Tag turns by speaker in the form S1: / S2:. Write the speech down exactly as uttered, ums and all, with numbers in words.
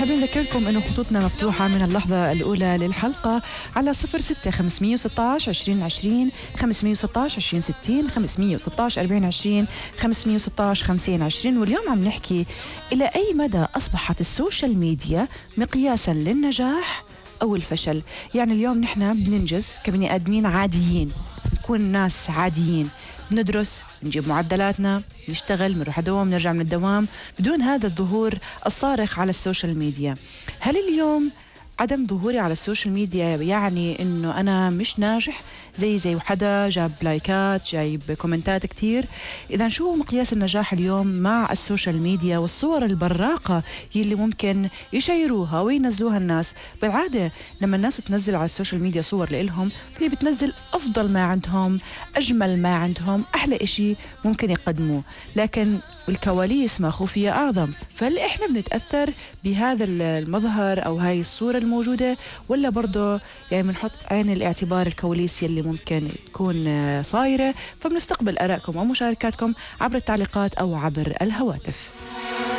S1: حابين نذكركم انه خطوطنا مفتوحة من اللحظة الأولى للحلقة على صفر ستة خمسمية وستاش عشرين عشرين خمسمية وستاش عشرين ستين خمسمية وستاش أربعين عشرين خمسمية وستاش خمسين عشرين. واليوم عم نحكي إلى أي مدى أصبحت السوشيال ميديا مقياسا للنجاح أو الفشل. يعني اليوم نحن بننجز كبني آدمين عاديين، نكون ناس عاديين، ندرس، نجيب معدلاتنا، نشتغل، بنروح دوام، نرجع من الدوام بدون هذا الظهور الصارخ على السوشيال ميديا. هل اليوم عدم ظهوري على السوشيال ميديا يعني انه انا مش ناجح زي زي وحدا جاب لايكات، جايب كومنتات كثير؟ اذا شو مقياس النجاح اليوم مع السوشيال ميديا والصور البراقه يلي ممكن يشيروها وينزلوها الناس؟ بالعاده لما الناس تنزل على السوشيال ميديا صور لإلهم فهي بتنزل افضل ما عندهم، اجمل ما عندهم، احلى إشي ممكن يقدموه، لكن الكواليس ما خفي أعظم. فهل إحنا بنتأثر بهذا المظهر أو هاي الصورة الموجودة، ولا برضو يعني بنحط عين الاعتبار الكواليس يلي ممكن تكون صايرة؟ فبنستقبل آرائكم ومشاركاتكم عبر التعليقات أو عبر الهواتف.